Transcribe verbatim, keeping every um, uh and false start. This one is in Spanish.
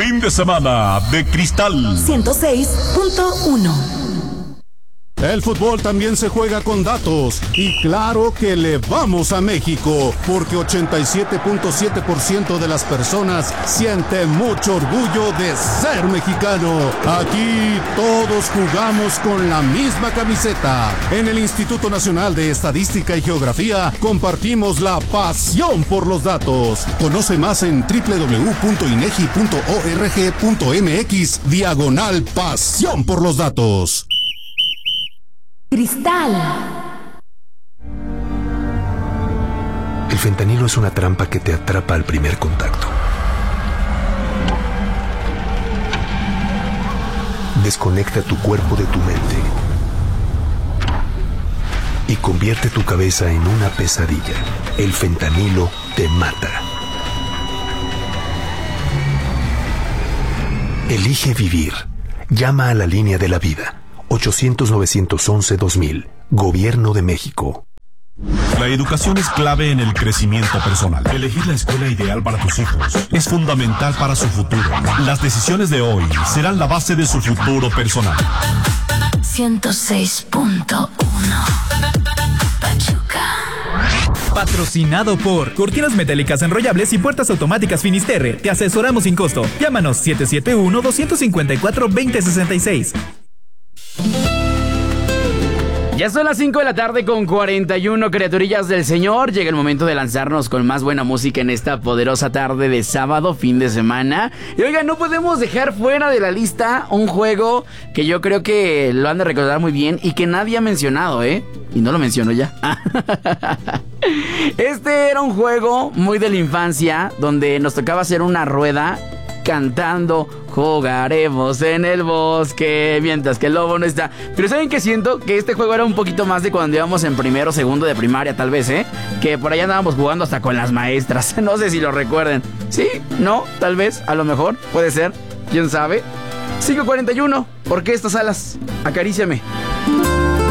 fin de semana de Cristal ciento seis punto uno. El fútbol también se juega con datos y claro que le vamos a México porque ochenta y siete punto siete por ciento de las personas siente mucho orgullo de ser mexicano. Aquí todos jugamos con la misma camiseta. En el Instituto Nacional de Estadística y Geografía compartimos la pasión por los datos. Conoce más en doble u doble u doble u punto inegi punto org punto mx diagonal pasión por los datos. Cristal. El fentanilo es una trampa que te atrapa al primer contacto. Desconecta tu cuerpo de tu mente y convierte tu cabeza en una pesadilla. El fentanilo te mata. Elige vivir. Llama a la línea de la vida. ochocientos, novecientos once, dos mil. Gobierno de México. La educación es clave en el crecimiento personal. Elegir la escuela ideal para tus hijos es fundamental para su futuro. Las decisiones de hoy serán la base de su futuro personal. ciento seis punto uno. Pachuca. Patrocinado por Cortinas Metálicas Enrollables y Puertas Automáticas Finisterre. Te asesoramos sin costo. Llámanos siete siete uno, dos cinco cuatro, dos cero seis seis. Ya son las cinco de la tarde con cuarenta y uno, criaturillas del Señor. Llega el momento de lanzarnos con más buena música en esta poderosa tarde de sábado, fin de semana. Y oigan, no podemos dejar fuera de la lista un juego que yo creo que lo han de recordar muy bien y que nadie ha mencionado, ¿eh? Y no lo menciono ya. Este era un juego muy de la infancia, donde nos tocaba hacer una rueda cantando jugaremos en el bosque mientras que el lobo no está. Pero ¿saben qué siento? Que este juego era un poquito más de cuando íbamos en primero o segundo de primaria, tal vez, ¿eh? Que por allá andábamos jugando hasta con las maestras. No sé si lo recuerden. ¿Sí? ¿No? Tal vez, a lo mejor, puede ser. ¿Quién sabe? cinco cuarenta y uno. ¿Por qué estas alas? Acaríciame.